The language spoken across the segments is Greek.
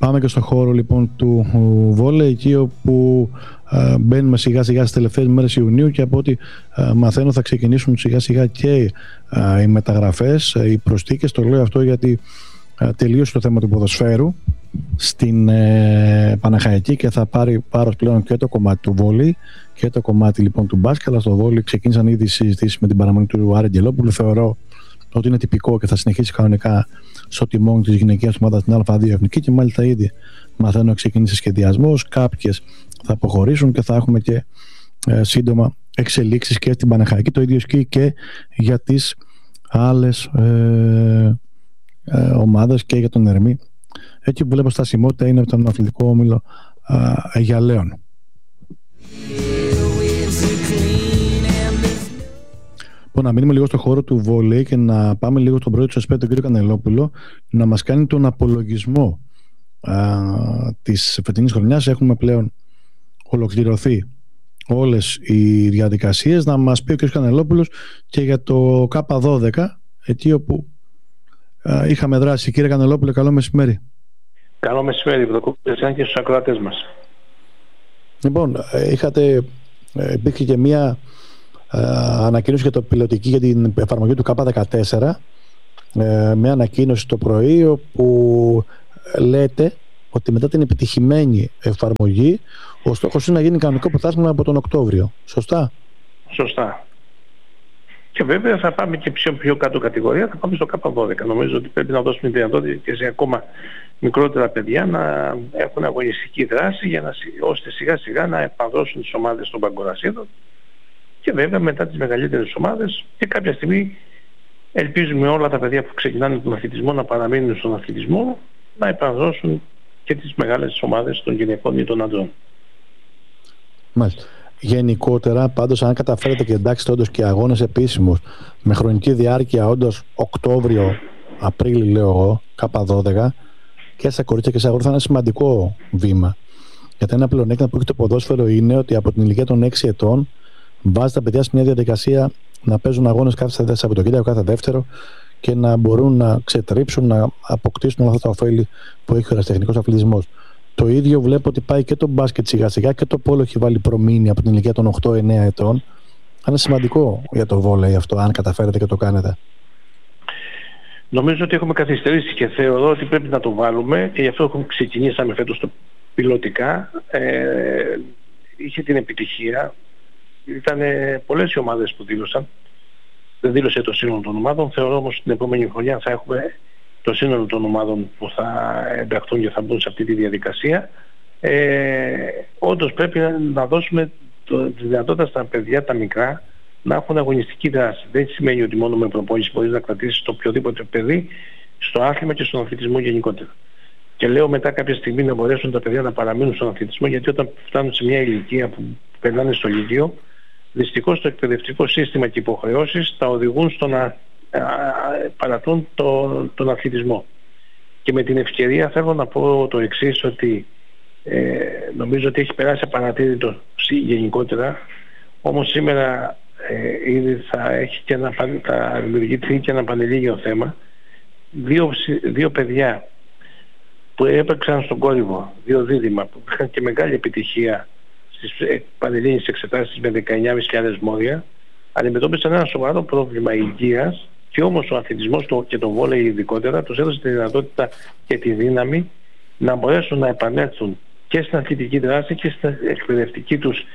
Πάμε και στο χώρο λοιπόν του βόλεϊ, εκεί όπου μπαίνουμε σιγά σιγά στις τελευταίες μέρες Ιουνίου και από ό,τι μαθαίνω θα ξεκινήσουν σιγά σιγά και οι μεταγραφές, οι προσθήκες. Το λέω αυτό γιατί τελείωσε το θέμα του ποδοσφαίρου στην Παναχαϊκή και θα πάρει βάρος πλέον και το κομμάτι του βόλεϊ και το κομμάτι λοιπόν του μπάσκετ. Αλλά στο βόλεϊ ξεκίνησαν ήδη συζητήσεις με την παραμονή του Άρη Αγγελόπουλου. Θεωρώ ότι είναι τυπικό και θα συνεχίσει κανονικά στο τιμόνι της γυναικείας ομάδας στην Α2 Εθνική και μάλιστα ήδη μαθαίνω ξεκίνησε σχεδιασμός. Κάποιες θα αποχωρήσουν και θα έχουμε και σύντομα εξελίξεις και στην Παναχαϊκή. Το ίδιο ισχύει και για τις άλλες ομάδες και για τον Ερμή. Έτσι που βλέπω στασιμότητα είναι από τον αθλητικό όμιλο Αγιαλέων. Να μείνουμε λίγο στο χώρο του βόλεϊ και να πάμε λίγο στον πρόεδρο του ΕΣΠΕ, τον κύριο Κανελόπουλο, να μας κάνει τον απολογισμό της φετινής χρονιάς. Έχουμε πλέον ολοκληρωθεί όλες οι διαδικασίες. Να μας πει ο κύριος Κανελόπουλος και για το K12, εκεί όπου είχαμε δράσει. Κύριε Κανελόπουλο, καλό μεσημέρι. Καλό μεσημέρι, Πρωτοκόλλη, και στους ακροατές μας. Λοιπόν, υπήρχε και μία ανακοίνωση για το πιλωτική για την εφαρμογή του K14, με ανακοίνωση το πρωί όπου λέτε ότι μετά την επιτυχημένη εφαρμογή ο στόχος είναι να γίνει κανονικό πρωτάθλημα από τον Οκτώβριο. Σωστά? Σωστά. Και βέβαια θα πάμε και πιο κάτω κατηγορία, θα πάμε στο K12. Νομίζω ότι πρέπει να δώσουμε δυνατότητα και σε ακόμα μικρότερα παιδιά να έχουν αγωνιστική δράση ώστε σιγά σιγά να επανδρώσουν τις ομάδες των παγκορασίδων. Και βέβαια μετά τις μεγαλύτερες ομάδες και κάποια στιγμή ελπίζουμε όλα τα παιδιά που ξεκινάνε τον αθλητισμό να παραμείνουν στον αθλητισμό, να επανδρώσουν και τις μεγάλες ομάδες των γυναικών ή των αντρών. Μάλιστα. Γενικότερα, πάντως, αν καταφέρετε και εντάξετε όντως και αγώνες επίσημους με χρονική διάρκεια όντως Οκτώβριο-Απρίλη, λέω εγώ, K12, και στα κορίτσια και στα αγόρια θα είναι ένα σημαντικό βήμα. Γιατί ένα πλεονέκτημα που έχει το ποδόσφαιρο είναι ότι από την ηλικία των 6 ετών βάζει τα παιδιά σε μια διαδικασία να παίζουν αγώνες κάθε Σαββατοκύριακο, κάθε δεύτερο και να μπορούν να ξετρύψουν, να αποκτήσουν όλα αυτά τα ωφέλη που έχει ο ερασιτεχνικός αθλητισμός. Το ίδιο βλέπω ότι πάει και το μπάσκετ σιγά σιγά και το πόλο έχει βάλει προμήνυ από την ηλικία των 8-9 ετών. Είναι σημαντικό για το βόλεϊ αυτό, αν καταφέρετε και το κάνετε. Νομίζω ότι έχουμε καθυστερήσει και θεωρώ ότι πρέπει να το βάλουμε και γι' αυτό έχουμε ξεκινήσαμε φέτος το πιλωτικά. Είχε την επιτυχία. Ήταν πολλές οι ομάδες που δήλωσαν. Δεν δήλωσε το σύνολο των ομάδων. Θεωρώ όμως την επόμενη χρονιά θα έχουμε το σύνολο των ομάδων που θα ενταχθούν και θα μπουν σε αυτή τη διαδικασία. Όντως πρέπει να δώσουμε τη δυνατότητα στα παιδιά τα μικρά να έχουν αγωνιστική δράση. Δεν σημαίνει ότι μόνο με προπόνηση μπορείς να κρατήσεις το οποιοδήποτε παιδί στο άθλημα και στον αθλητισμό γενικότερα. Και λέω μετά κάποια στιγμή να μπορέσουν τα παιδιά να παραμείνουν στον αθλητισμό, γιατί όταν φτάνουν σε μια ηλικία που περνάνε στο Λύκειο, δυστυχώς το εκπαιδευτικό σύστημα και υποχρεώσεις τα οδηγούν στο να παρατούν τον αθλητισμό. Και με την ευκαιρία θέλω να πω το εξής, ότι νομίζω ότι έχει περάσει απαρατήρητο γενικότερα, όμως σήμερα ήδη θα δημιουργηθεί και ένα πανελλήνιο θέμα. Δύο παιδιά που έπαιξαν στον κόρυβο, δύο δίδυμα που είχαν και μεγάλη επιτυχία στις πανελλήνιες εξετάσεις με 19.500 μόρια, αντιμετώπισαν ένα σοβαρό πρόβλημα υγείας και όμως ο αθλητισμός και το βόλεϊ ειδικότερα τους έδωσε τη δυνατότητα και τη δύναμη να μπορέσουν να επανέλθουν και στην αθλητική δράση και στην εκπαιδευτική τους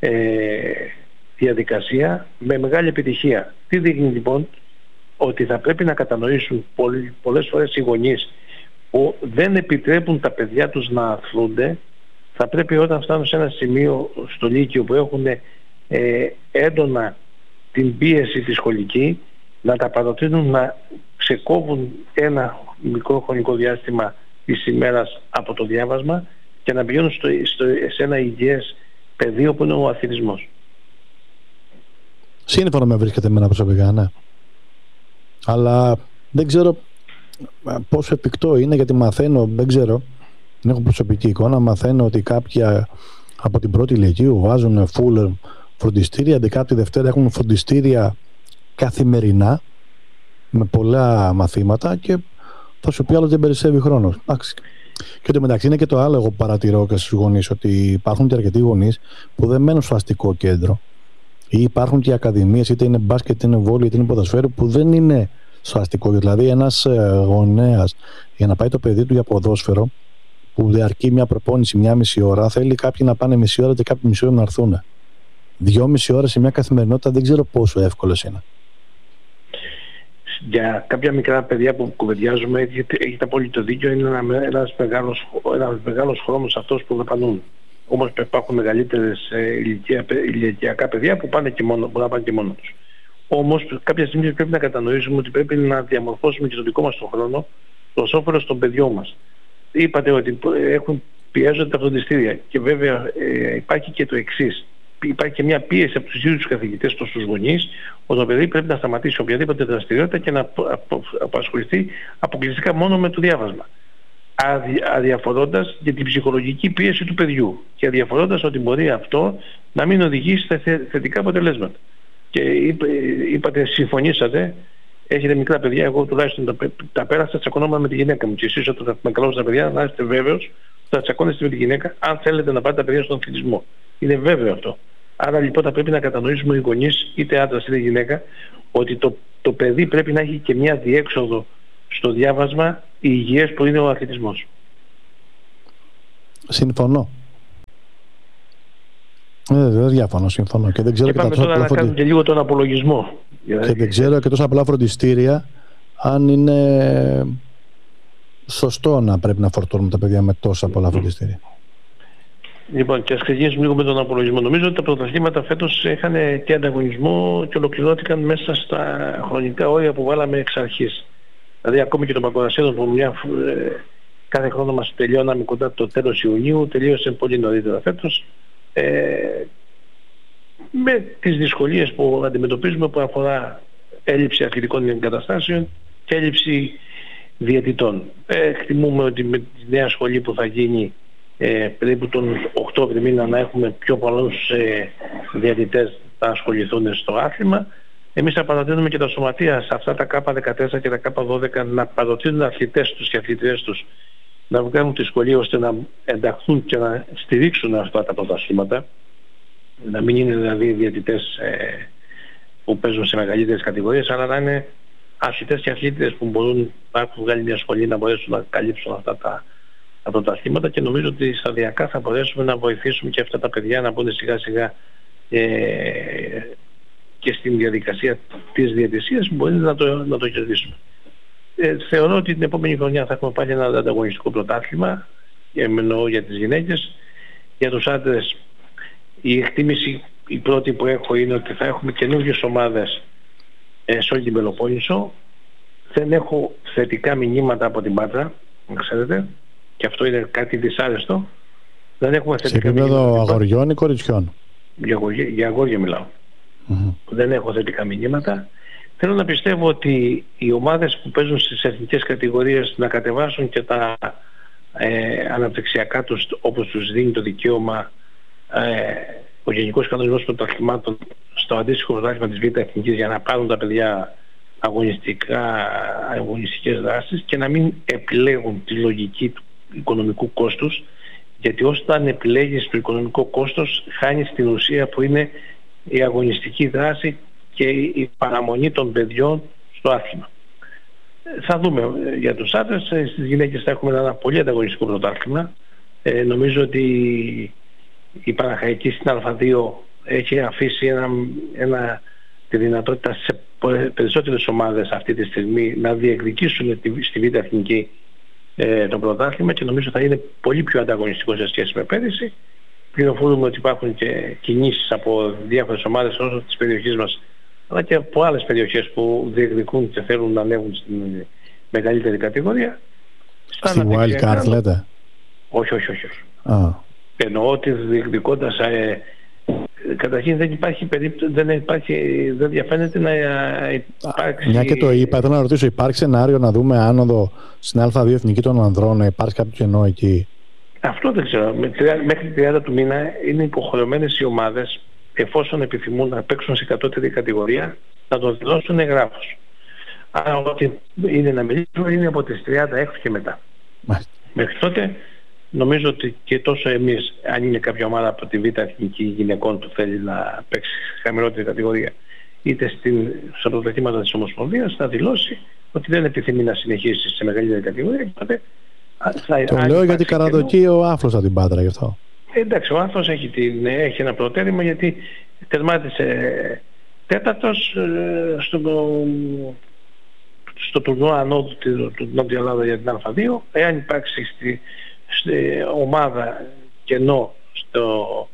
διαδικασία με μεγάλη επιτυχία. Τι δείχνει λοιπόν? Ότι θα πρέπει να κατανοήσουν πολλές φορές οι γονείς που δεν επιτρέπουν τα παιδιά τους να αθλούνται, θα πρέπει όταν φτάνουν σε ένα σημείο στο Λύκειο που έχουν έντονα την πίεση τη σχολική, να τα παροτρύνουν να ξεκόβουν ένα μικρό χρονικό διάστημα της ημέρας από το διάβασμα και να πηγαίνουν σε ένα υγιές πεδίο που είναι ο αθλητισμός. Σύμφωνα με βρίσκεται εμένα προσωπικά, ναι. Αλλά δεν ξέρω πόσο εφικτό είναι, γιατί μαθαίνω, δεν ξέρω, δεν έχω προσωπική εικόνα, μαθαίνω ότι κάποια από την πρώτη ηλικίου βάζουν full φροντιστήρια, αντί κάποιοι Δευτέρα έχουν φροντιστήρια καθημερινά με πολλά μαθήματα και θα σου πει άλλος δεν περισσεύει χρόνος. Και εντωμεταξύ είναι και το άλλο, εγώ που παρατηρώ και στους γονείς, ότι υπάρχουν και αρκετοί γονείς που δεν μένουν στο αστικό κέντρο. Ή υπάρχουν και ακαδημίες, είτε είναι μπάσκετ, είτε είναι βόλεϊ, είτε είναι ποδοσφαίρο, που δεν είναι στο αστικό κέντρο. Δηλαδή, ένας γονέας για να πάει το παιδί του για ποδόσφαιρο, που διαρκεί μια προπόνηση 1,5 ώρα, θέλει κάποιοι να πάνε μισή ώρα και κάποιοι μισή ώρα να έρθουν. 2,5 ώρες σε μια καθημερινότητα δεν ξέρω πόσο εύκολος είναι. Για κάποια μικρά παιδιά που κουβεντιάζουμε, έχετε απόλυτο δίκιο, είναι ένας μεγάλος χρόνος αυτός που δαπανούν. Όμως υπάρχουν μεγαλύτερες ηλικιακά παιδιά που πάνε και μόνο, μπορούν να πάνε και μόνο τους. Όμως κάποια στιγμή πρέπει να κατανοήσουμε ότι πρέπει να διαμορφώσουμε και τον δικό μας τον χρόνο προς όφελος των παιδιών μας. Είπατε ότι πιέζονται τα φροντιστήρια και βέβαια υπάρχει και το εξής. Υπάρχει και μια πίεση από τους ίδιους καθηγητές προς τους γονείς ότι το παιδί πρέπει να σταματήσει οποιαδήποτε δραστηριότητα και να απασχοληθεί αποκλειστικά μόνο με το διάβασμα. Αδιαφορώντας για την ψυχολογική πίεση του παιδιού και αδιαφορώντας ότι μπορεί αυτό να μην οδηγήσει σε θετικά αποτελέσματα. Και είπατε, συμφωνήσατε, έχετε μικρά παιδιά, εγώ τουλάχιστον τα πέρασα, τσακωνόμουν με τη γυναίκα μου. Και εσείς όταν θα μεγαλώσετε τα παιδιά, να είστε βέβαιος ότι θα τσακώνεστε με τη γυναίκα αν θέλετε να πάτε τα παιδιά στον αθλητισμό. Είναι βέβαιο αυτό. Άρα λοιπόν θα πρέπει να κατανοήσουμε οι γονείς, είτε άντρας είτε γυναίκα, ότι το παιδί πρέπει να έχει και μια διέξοδο στο διάβασμα υγιές που είναι ο αθλητισμός. Συμφωνώ. Δεν διαφωνώ, συμφωνώ. Και δεν ξέρω και πάμε τώρα να κάνουμε και λίγο τον απολογισμό. Και δεν ξέρω και τόσα πολλά φροντιστήρια αν είναι σωστό να πρέπει να φορτώνουμε τα παιδιά με τόσα πολλά φροντιστήρια. Λοιπόν, και ας ξεκινήσουμε λίγο με τον απολογισμό. Νομίζω ότι τα πρωταθλήματα φέτος είχαν και ανταγωνισμό και ολοκληρώθηκαν μέσα στα χρονικά όρια που βάλαμε εξ αρχής. Δηλαδή, ακόμη και το Παγκοσμίου που κάθε χρόνο μας τελειώναμε κοντά το τέλος Ιουνίου, τελείωσε πολύ νωρίτερα φέτος. Με τις δυσκολίες που αντιμετωπίζουμε που αφορά έλλειψη αθλητικών εγκαταστάσεων και έλλειψη διαιτητών. Εκτιμούμε ότι με τη νέα σχολή που θα γίνει περίπου τον Οκτώβρη μήνα να έχουμε πιο πολλούς διαιτητές να ασχοληθούν στο άθλημα. Εμείς θα παρατείνουμε και τα σωματεία σε αυτά τα K14 και τα K12 να παροτρύνουν αθλητές τους και αθλητές τους να βγάλουν τη σχολή ώστε να ενταχθούν και να στηρίξουν αυτά τα πρωταθλήματα. Να μην είναι δηλαδή διαιτητές που παίζουν σε μεγαλύτερες κατηγορίες, αλλά να είναι αθλητές και αθλήτες που μπορούν να έχουν βγάλει μια σχολή να μπορέσουν να καλύψουν αυτά τα πρωταθλήματα, και νομίζω ότι σταδιακά θα μπορέσουμε να βοηθήσουμε και αυτά τα παιδιά να μπουν σιγά σιγά και στην διαδικασία της διαιτησίας που μπορεί να το κερδίσουμε. Θεωρώ ότι την επόμενη χρονιά θα έχουμε πάλι ένα ανταγωνιστικό πρωτάθλημα, εννοώ για τις γυναίκες. Για τους άντρες η εκτίμηση η πρώτη που έχω είναι ότι θα έχουμε καινούργιες ομάδες σε όλη την Πελοπόννησο. Δεν έχω θετικά μηνύματα από την Πάτρα, ξέρετε, και αυτό είναι κάτι δυσάρεστο. Δεν έχουμε θετικά μηνύματα. Σε επίπεδο αγοριών ή κοριτσιών? Για αγόρια μιλάω. Δεν έχω θετικά μηνύματα. Θέλω να πιστεύω ότι οι ομάδες που παίζουν στις εθνικές κατηγορίες να κατεβάσουν και τα αναπτυξιακά τους, όπως τους δίνει το δικαίωμα ο Γενικός Κανονισμός Πρωταθλημάτων στο αντίστοιχο πρωτάθλημα της Β' Εθνικής, για να πάρουν τα παιδιά αγωνιστικές δράσεις και να μην επιλέγουν τη λογική του οικονομικού κόστους, γιατί όταν επιλέγεις το οικονομικό κόστος χάνεις την ουσία που είναι η αγωνιστική δράση και η παραμονή των παιδιών στο άθλημα. Θα δούμε για τους άντρες. Στις γυναίκες θα έχουμε ένα πολύ ανταγωνιστικό πρωτάθλημα. Νομίζω ότι η Παναχαϊκή στην Α2 έχει αφήσει τη δυνατότητα σε περισσότερες ομάδες αυτή τη στιγμή να διεκδικήσουν στη Β' Εθνική το πρωτάθλημα, και νομίζω θα είναι πολύ πιο ανταγωνιστικό σε σχέση με πέρυσι. Πληροφορούμε ότι υπάρχουν και κινήσεις από διάφορες ομάδες όσο της περιοχής μας, αλλά και από άλλες περιοχές που διεκδικούν και θέλουν να ανέβουν στην μεγαλύτερη κατηγορία. Στη wild card λέτε? Όχι. Εννοώ ότι διεκδικώντας καταρχήν δεν διαφαίνεται να υπάρξει. Μια και το είπα, θέλω να ρωτήσω, υπάρχει σενάριο να δούμε άνοδο στην Α2 Εθνική των Ανδρών, να υπάρχει κάποιο κενό εκεί? Αυτό δεν ξέρω. Μέχρι 30 του μήνα είναι υποχρεωμένες οι ομάδες, εφόσον επιθυμούν να παίξουν σε κατώτερη κατηγορία, να το δηλώσουν εγγράφως. Άρα ό,τι είναι να μιλήσουμε είναι από τις 36 και μετά. Μέχρι τότε νομίζω ότι και τόσο εμείς, αν είναι κάποια ομάδα από τη Β' Εθνική Γυναικών που θέλει να παίξει χαμηλότερη κατηγορία, είτε στα πρωταθλήματα της Ομοσπονδίας, θα δηλώσει ότι δεν επιθυμεί να συνεχίσει σε μεγαλύτερη κατηγορία. Τότε το λέω γιατί καραδοκεί ο Άφλος από την Πάτρα γι' αυτό. Εντάξει, ο Άφλος έχει ένα προτέρημα, γιατί τερμάτισε τέταρτος στο τουρνουά ανώδου του Νότια Ελλάδα για την Α2. Εάν υπάρξει στη ομάδα κενό στο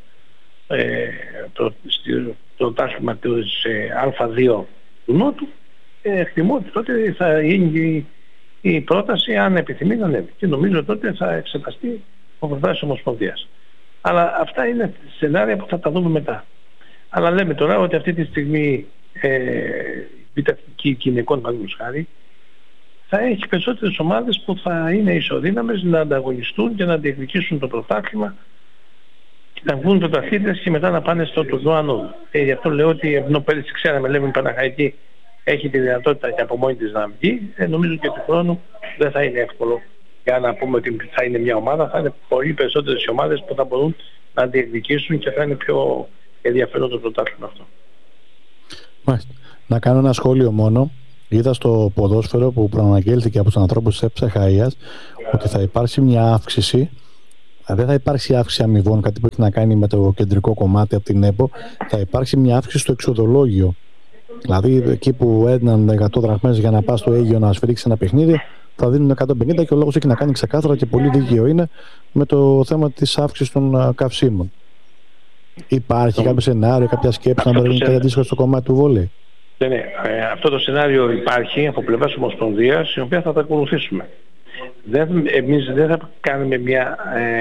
πρωτάθλημα της Α2 του Νότου, εκτιμώ ότι τότε θα γίνει η πρόταση, αν επιθυμεί, να ανέβει. Και νομίζω τότε θα εξεταστεί ο προτάσεις Ομοσπονδίας. Αλλά αυτά είναι σενάρια που θα τα δούμε μετά. Αλλά λέμε τώρα ότι αυτή τη στιγμή η Β' Εθνική Γυναικών, παραδείγματος χάρη, θα έχει περισσότερες ομάδες που θα είναι ισοδύναμες να ανταγωνιστούν και να διεκδικήσουν το πρωτάθλημα και να βγουν πρωταθλήτες και μετά να πάνε στο τουρνουά ανώδου. Γι' αυτό λέω ότι ενώ πέρυσι ξέραμε, λέμε, η Παναχαϊκή έχει τη δυνατότητα και από μόνη της να βγει, νομίζω και του χρόνου δεν θα είναι εύκολο για να πούμε ότι θα είναι μια ομάδα. Θα είναι πολύ περισσότερες οι ομάδες που θα μπορούν να διεκδικήσουν και θα είναι πιο ενδιαφέρον το πρωτάθλημα αυτό. Μάλιστα. Να κάνω ένα σχόλιο μόνο. Είδα στο ποδόσφαιρο που προαναγγέλθηκε από τους ανθρώπους της ΕΠΣΑ Χαΐας ότι θα υπάρξει μια αύξηση. Δεν θα υπάρξει αύξηση αμοιβών, κάτι που έχει να κάνει με το κεντρικό κομμάτι από την ΕΠΟ. Θα υπάρξει μια αύξηση στο εξοδολόγιο. Δηλαδή εκεί που έδιναν 100 δραχμές για να πας στο Αίγυο να σφυρίξει ένα παιχνίδι, θα δίνουν 150, και ο λόγος έχει να κάνει ξεκάθαρα και πολύ δίκαιο είναι με το θέμα της αύξησης των καυσίμων. Υπάρχει κάποιο σενάριο, κάποια σκέψη να μπορεί κάτι αντίστοιχο στο κομμάτι του βόλεϊ? Ναι, αυτό το σενάριο υπάρχει από πλευράς Ομοσπονδίας, η οποία θα τα ακολουθήσουμε. Εμείς δεν θα κάνουμε μια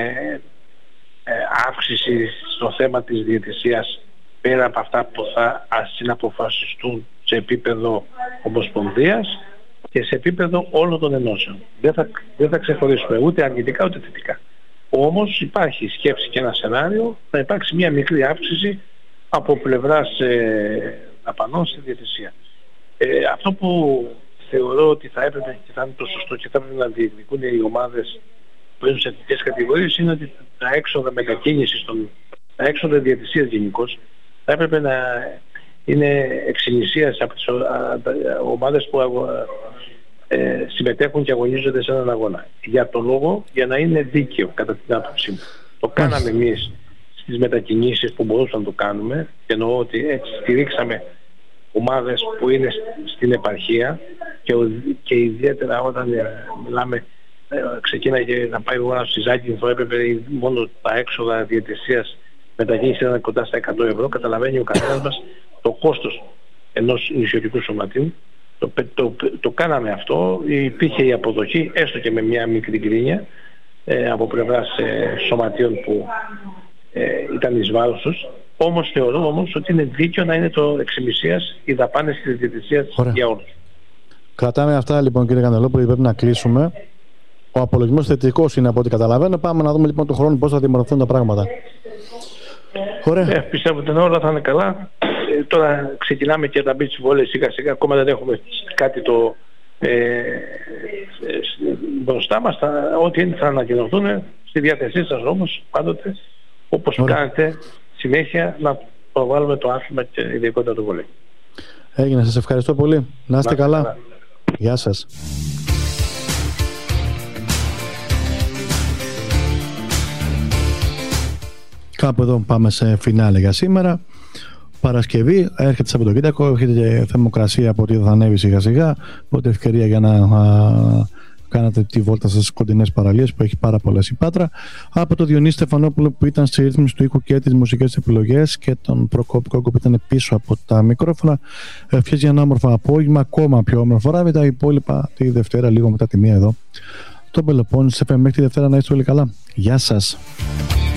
αύξηση στο θέμα της διαιτησίας πέρα από αυτά που θα συναποφασιστούν σε επίπεδο Ομοσπονδίας και σε επίπεδο όλων των ενώσεων. Δεν θα ξεχωρίσουμε ούτε αρνητικά ούτε θετικά. Όμως υπάρχει σκέψη και ένα σενάριο, θα υπάρξει μια μικρή αύξηση από πλευράς δαπανών στη διαιτησία. Αυτό που θεωρώ ότι θα έπρεπε και θα είναι το σωστό και θα έπρεπε να διεκδικούν οι ομάδες που είναι σε εθνικές κατηγορίες είναι ότι τα έξοδα μετακίνησης, τα έξοδα διαιτησίας γενικώς, θα έπρεπε να είναι εξηνησίας από τις ομάδες που συμμετέχουν και αγωνίζονται σε έναν αγώνα. Για το λόγο, για να είναι δίκαιο κατά την άποψή μου. Το κάναμε εμείς στις μετακινήσεις που μπορούσαμε να το κάνουμε, και εννοώ ότι έτσι στηρίξαμε ομάδες που είναι στην επαρχία και ιδιαίτερα όταν μιλάμε, ξεκίναγε να πάει ο στη Ζάκυνθο, έπρεπε μόνο τα έξοδα διαιτησίας μετακίνηση ήταν κοντά στα 100 ευρώ. Καταλαβαίνει ο καθένας μας το κόστος ενός νησιωτικού σωματείου. Το κάναμε αυτό, υπήρχε η αποδοχή έστω και με μια μικρή γκρίνια από πλευράς σωματείων που ήταν εις βάρος τους. Όμως θεωρώ όμως ότι είναι δίκαιο να είναι το εξημισίας οι δαπάνες της διαιτησίας για όλους. Κρατάμε αυτά λοιπόν, κύριε Κανελόπουλο, πρέπει να κλείσουμε. Ο απολογισμός θετικός είναι από ό,τι καταλαβαίνω. Πάμε να δούμε λοιπόν τον χρόνο πώς θα διαμορφωθούν τα πράγματα. Πιστεύω ότι όλα θα είναι καλά. Τώρα ξεκινάμε και τα beach volley σιγά σιγά. Ακόμα δεν έχουμε κάτι μπροστά μας. Ό,τι θα ανακοινωθούν στη διάθεσή σας όμως πάντοτε, όπως κάνετε συνέχεια, να προβάλλουμε το άθλημα και ειδικότερα το βολέι. Έγινε, σας ευχαριστώ πολύ. Να είστε καλά. Γεια σας. Κάπου εδώ πάμε σε φινάλε για σήμερα. Παρασκευή, έρχεται Σαββατοκύριακο, έρχεται και θερμοκρασία από ό,τι θα ανέβει σιγά σιγά. Οπότε ευκαιρία για να κάνετε τη βόλτα στις κοντινές παραλίες που έχει πάρα πολλές η Πάτρα. Από το Διονύση Στεφανόπουλο που ήταν στη ρύθμιση του ήχου και τις μουσικές επιλογές, και τον Προκόπη Κόκκο που ήταν πίσω από τα μικρόφωνα. Ευχές για ένα όμορφο απόγευμα, ακόμα πιο όμορφο ράβι. Τα υπόλοιπα τη Δευτέρα, λίγο μετά τη μία εδώ. Το Πελοπόννησο FM. Μέχρι τη Δευτέρα να είστε όλοι καλά. Γεια σας.